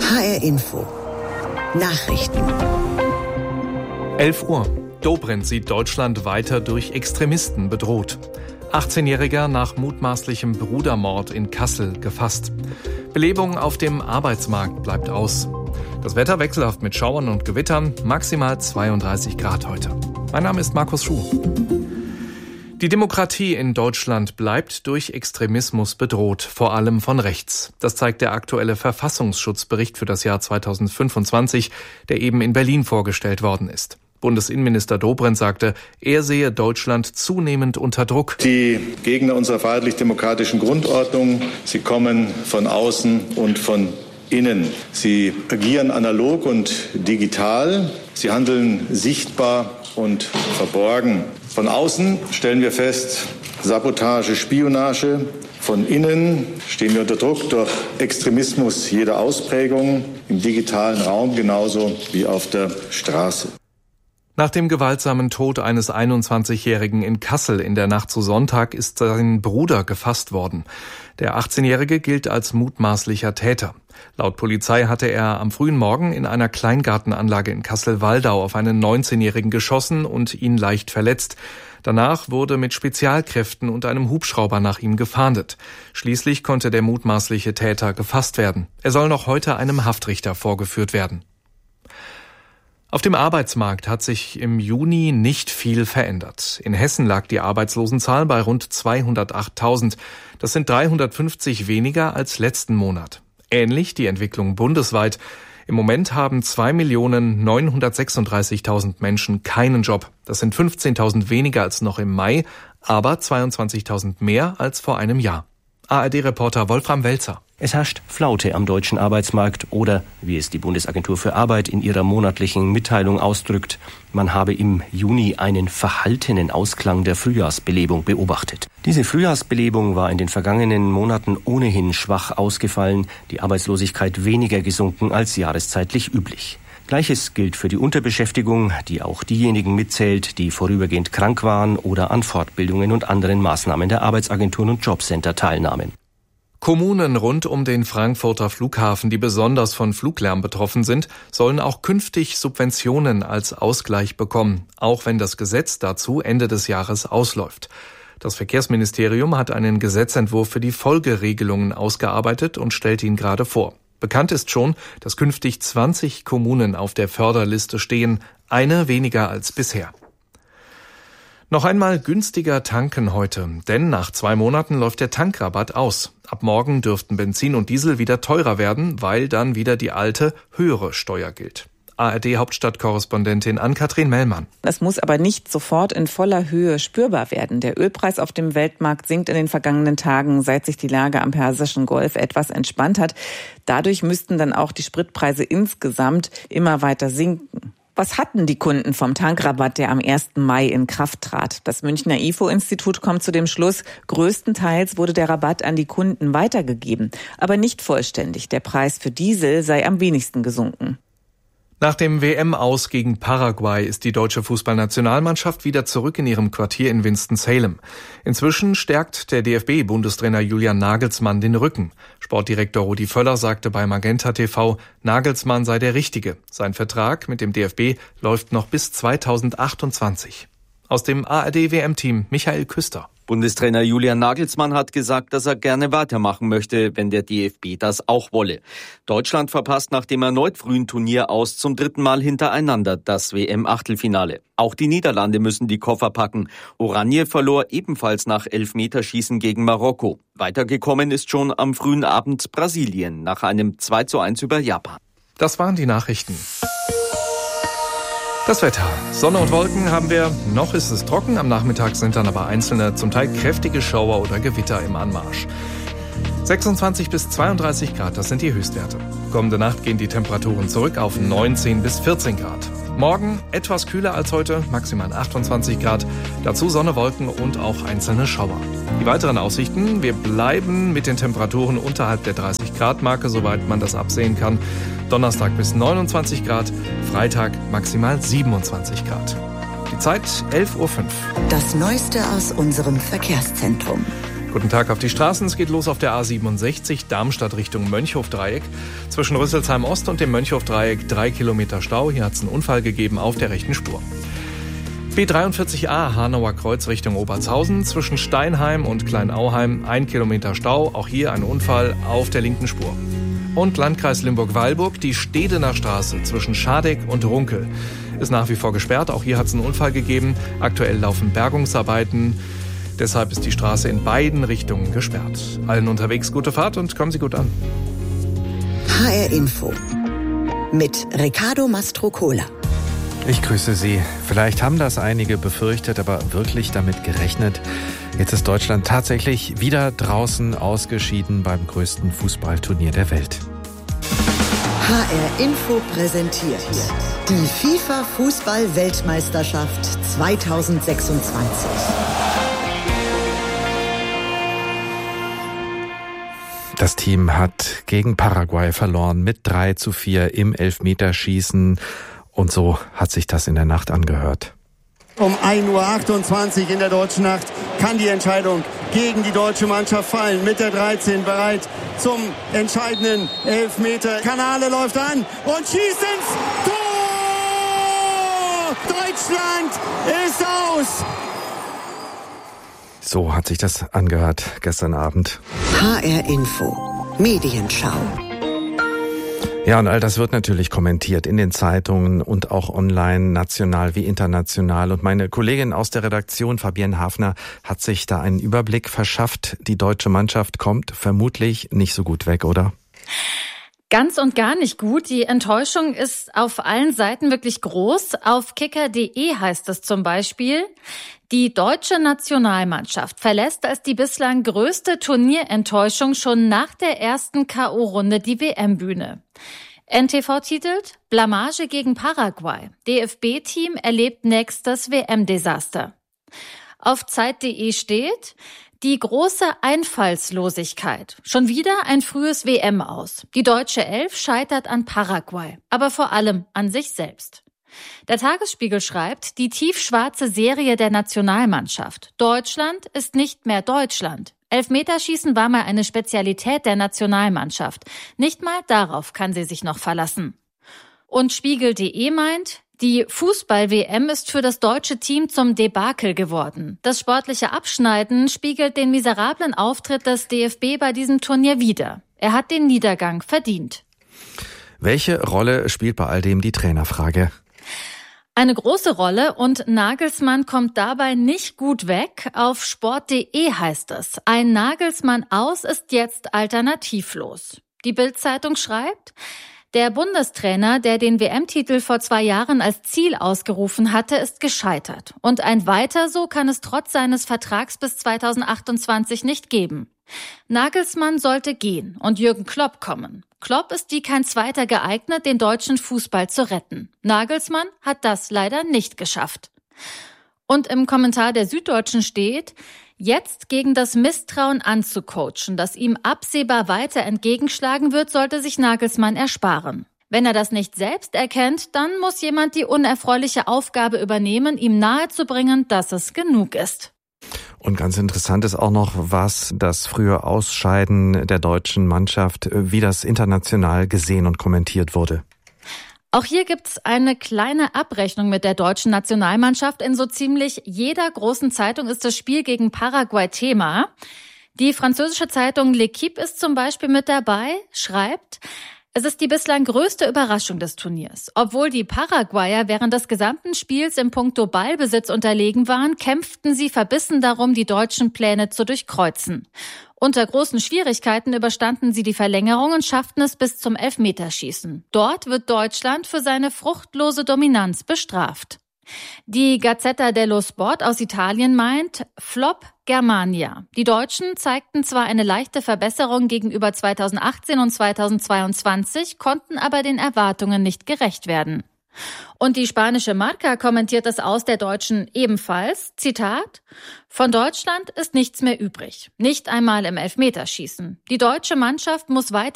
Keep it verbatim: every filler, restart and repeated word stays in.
H R Info. Nachrichten. elf Uhr. Dobrindt sieht Deutschland weiter durch Extremisten bedroht. achtzehnjähriger nach mutmaßlichem Brudermord in Kassel gefasst. Belebung auf dem Arbeitsmarkt bleibt aus. Das Wetter wechselhaft mit Schauern und Gewittern, maximal zweiunddreißig Grad heute. Mein Name ist Markus Schuh. Die Demokratie in Deutschland bleibt durch Extremismus bedroht, vor allem von rechts. Das zeigt der aktuelle Verfassungsschutzbericht für das Jahr zweitausendfünfundzwanzig, der eben in Berlin vorgestellt worden ist. Bundesinnenminister Dobrindt sagte, er sehe Deutschland zunehmend unter Druck. Die Gegner unserer freiheitlich-demokratischen Grundordnung, sie kommen von außen und von innen. Sie agieren analog und digital. Sie handeln sichtbar und verborgen. Von außen stellen wir fest, Sabotage, Spionage. Von innen stehen wir unter Druck durch Extremismus jeder Ausprägung, im digitalen Raum genauso wie auf der Straße. Nach dem gewaltsamen Tod eines einundzwanzigjährigen in Kassel in der Nacht zu Sonntag ist sein Bruder gefasst worden. Der achtzehnjährige gilt als mutmaßlicher Täter. Laut Polizei hatte er am frühen Morgen in einer Kleingartenanlage in Kassel-Waldau auf einen neunzehnjährigen geschossen und ihn leicht verletzt. Danach wurde mit Spezialkräften und einem Hubschrauber nach ihm gefahndet. Schließlich konnte der mutmaßliche Täter gefasst werden. Er soll noch heute einem Haftrichter vorgeführt werden. Auf dem Arbeitsmarkt hat sich im Juni nicht viel verändert. In Hessen lag die Arbeitslosenzahl bei rund zweihundertachttausend. Das sind dreihundertfünfzig weniger als letzten Monat. Ähnlich die Entwicklung bundesweit. Im Moment haben zwei Millionen neunhundertsechsunddreißigtausend Menschen keinen Job. Das sind fünfzehntausend weniger als noch im Mai, aber zweiundzwanzigtausend mehr als vor einem Jahr. A R D-Reporter Wolfram Welzer. Es herrscht Flaute am deutschen Arbeitsmarkt oder, wie es die Bundesagentur für Arbeit in ihrer monatlichen Mitteilung ausdrückt, man habe im Juni einen verhaltenen Ausklang der Frühjahrsbelebung beobachtet. Diese Frühjahrsbelebung war in den vergangenen Monaten ohnehin schwach ausgefallen, die Arbeitslosigkeit weniger gesunken als jahreszeitlich üblich. Gleiches gilt für die Unterbeschäftigung, die auch diejenigen mitzählt, die vorübergehend krank waren oder an Fortbildungen und anderen Maßnahmen der Arbeitsagenturen und Jobcenter teilnahmen. Kommunen rund um den Frankfurter Flughafen, die besonders von Fluglärm betroffen sind, sollen auch künftig Subventionen als Ausgleich bekommen, auch wenn das Gesetz dazu Ende des Jahres ausläuft. Das Verkehrsministerium hat einen Gesetzentwurf für die Folgeregelungen ausgearbeitet und stellt ihn gerade vor. Bekannt ist schon, dass künftig zwanzig Kommunen auf der Förderliste stehen, eine weniger als bisher. Noch einmal günstiger tanken heute, denn nach zwei Monaten läuft der Tankrabatt aus. Ab morgen dürften Benzin und Diesel wieder teurer werden, weil dann wieder die alte, höhere Steuer gilt. A R D-Hauptstadtkorrespondentin Ann-Kathrin Mellmann. Es muss aber nicht sofort in voller Höhe spürbar werden. Der Ölpreis auf dem Weltmarkt sinkt in den vergangenen Tagen, seit sich die Lage am Persischen Golf etwas entspannt hat. Dadurch müssten dann auch die Spritpreise insgesamt immer weiter sinken. Was hatten die Kunden vom Tankrabatt, der am ersten Mai in Kraft trat? Das Münchner I F O-Institut kommt zu dem Schluss, größtenteils wurde der Rabatt an die Kunden weitergegeben, aber nicht vollständig. Der Preis für Diesel sei am wenigsten gesunken. Nach dem W M-Aus gegen Paraguay ist die deutsche Fußballnationalmannschaft wieder zurück in ihrem Quartier in Winston-Salem. Inzwischen stärkt der D F B-Bundestrainer Julian Nagelsmann den Rücken. Sportdirektor Rudi Völler sagte bei Magenta T V, Nagelsmann sei der Richtige. Sein Vertrag mit dem D F B läuft noch bis zweitausendachtundzwanzig. Aus dem A R D-W M-Team Michael Küster. Bundestrainer Julian Nagelsmann hat gesagt, dass er gerne weitermachen möchte, wenn der D F B das auch wolle. Deutschland verpasst nach dem erneut frühen Turnier aus zum dritten Mal hintereinander das W M-Achtelfinale. Auch die Niederlande müssen die Koffer packen. Oranje verlor ebenfalls nach Elfmeterschießen gegen Marokko. Weitergekommen ist schon am frühen Abend Brasilien nach einem zwei zu eins über Japan. Das waren die Nachrichten. Das Wetter. Sonne und Wolken haben wir. Noch ist es trocken. Am Nachmittag sind dann aber einzelne, zum Teil kräftige Schauer oder Gewitter im Anmarsch. sechsundzwanzig bis zweiunddreißig Grad, das sind die Höchstwerte. Kommende Nacht gehen die Temperaturen zurück auf neunzehn bis vierzehn Grad. Morgen etwas kühler als heute, maximal achtundzwanzig Grad. Dazu Sonne, Wolken und auch einzelne Schauer. Die weiteren Aussichten: Wir bleiben mit den Temperaturen unterhalb der dreißig Grad Marke, soweit man das absehen kann. Donnerstag bis neunundzwanzig Grad, Freitag maximal siebenundzwanzig Grad. Die Zeit elf Uhr fünf. Das Neueste aus unserem Verkehrszentrum. Guten Tag auf die Straßen. Es geht los auf der A siebenundsechzig, Darmstadt Richtung Mönchhofdreieck. Zwischen Rüsselsheim Ost und dem Mönchhofdreieck drei Kilometer Stau. Hier hat es einen Unfall gegeben auf der rechten Spur. B dreiundvierzig A, Hanauer Kreuz Richtung Obertshausen. Zwischen Steinheim und Kleinauheim ein Kilometer Stau. Auch hier ein Unfall auf der linken Spur. Und Landkreis Limburg-Weilburg, die Stedener Straße zwischen Schadeck und Runkel ist nach wie vor gesperrt. Auch hier hat es einen Unfall gegeben. Aktuell laufen Bergungsarbeiten. Deshalb ist die Straße in beiden Richtungen gesperrt. Allen unterwegs gute Fahrt und kommen Sie gut an. H R Info mit Riccardo Mastrocola. Ich grüße Sie. Vielleicht haben das einige befürchtet, aber wirklich damit gerechnet. Jetzt ist Deutschland tatsächlich wieder draußen ausgeschieden beim größten Fußballturnier der Welt. H R Info präsentiert die FIFA-Fußball-Weltmeisterschaft zweitausendsechsundzwanzig. Das Team hat gegen Paraguay verloren mit drei zu vier im Elfmeterschießen. Und so hat sich das in der Nacht angehört. Um ein Uhr achtundzwanzig in der deutschen Nacht kann die Entscheidung gegen die deutsche Mannschaft fallen. Mit der dreizehn bereit zum entscheidenden Elfmeter. Kanale läuft an und schießt ins Tor! Deutschland ist aus! So hat sich das angehört gestern Abend. H R Info Medienschau. Ja, und all das wird natürlich kommentiert in den Zeitungen und auch online, national wie international. Und meine Kollegin aus der Redaktion, Fabienne Hafner, hat sich da einen Überblick verschafft. Die deutsche Mannschaft kommt vermutlich nicht so gut weg, oder? Ganz und gar nicht gut. Die Enttäuschung ist auf allen Seiten wirklich groß. Auf kicker punkt de heißt es zum Beispiel: Die deutsche Nationalmannschaft verlässt als die bislang größte Turnierenttäuschung schon nach der ersten K O-Runde die W M-Bühne. N T V titelt: Blamage gegen Paraguay. D F B-Team erlebt nächstes W M-Desaster. Auf zeit punkt de steht: Die große Einfallslosigkeit. Schon wieder ein frühes W M-Aus. Die deutsche Elf scheitert an Paraguay, aber vor allem an sich selbst. Der Tagesspiegel schreibt: Die tiefschwarze Serie der Nationalmannschaft. Deutschland ist nicht mehr Deutschland. Elfmeterschießen war mal eine Spezialität der Nationalmannschaft. Nicht mal darauf kann sie sich noch verlassen. Und Spiegel punkt de meint: Die Fußball-W M ist für das deutsche Team zum Debakel geworden. Das sportliche Abschneiden spiegelt den miserablen Auftritt des D F B bei diesem Turnier wider. Er hat den Niedergang verdient. Welche Rolle spielt bei all dem die Trainerfrage? Eine große Rolle, und Nagelsmann kommt dabei nicht gut weg. Auf sport punkt de heißt es: Ein Nagelsmann aus ist jetzt alternativlos. Die Bild-Zeitung schreibt: Der Bundestrainer, der den W M-Titel vor zwei Jahren als Ziel ausgerufen hatte, ist gescheitert. Und ein Weiter so kann es trotz seines Vertrags bis zweitausendachtundzwanzig nicht geben. Nagelsmann sollte gehen und Jürgen Klopp kommen. Klopp ist wie kein Zweiter geeignet, den deutschen Fußball zu retten. Nagelsmann hat das leider nicht geschafft. Und im Kommentar der Süddeutschen steht: Jetzt gegen das Misstrauen anzucoachen, das ihm absehbar weiter entgegenschlagen wird, sollte sich Nagelsmann ersparen. Wenn er das nicht selbst erkennt, dann muss jemand die unerfreuliche Aufgabe übernehmen, ihm nahezubringen, dass es genug ist. Und ganz interessant ist auch noch, was das frühe Ausscheiden der deutschen Mannschaft, wie das international gesehen und kommentiert wurde. Auch hier gibt's eine kleine Abrechnung mit der deutschen Nationalmannschaft. In so ziemlich jeder großen Zeitung ist das Spiel gegen Paraguay Thema. Die französische Zeitung L'Équipe ist zum Beispiel mit dabei, schreibt: Es ist die bislang größte Überraschung des Turniers. Obwohl die Paraguayer während des gesamten Spiels im Punkto Ballbesitz unterlegen waren, kämpften sie verbissen darum, die deutschen Pläne zu durchkreuzen. Unter großen Schwierigkeiten überstanden sie die Verlängerung und schafften es bis zum Elfmeterschießen. Dort wird Deutschland für seine fruchtlose Dominanz bestraft. Die Gazzetta dello Sport aus Italien meint: Flop Germania. Die Deutschen zeigten zwar eine leichte Verbesserung gegenüber zweitausendachtzehn und zweitausendzweiundzwanzig, konnten aber den Erwartungen nicht gerecht werden. Und die spanische Marca kommentiert das Aus der Deutschen ebenfalls, Zitat: Von Deutschland ist nichts mehr übrig, nicht einmal im Elfmeterschießen. Die deutsche Mannschaft muss weiter